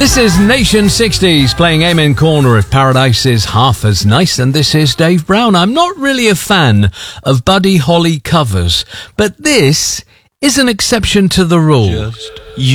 This is Nation 60s playing Amen Corner if Paradise is half as nice. And this is Dave Brown. I'm not really a fan of Buddy Holly covers, but this is an exception to the rule. Just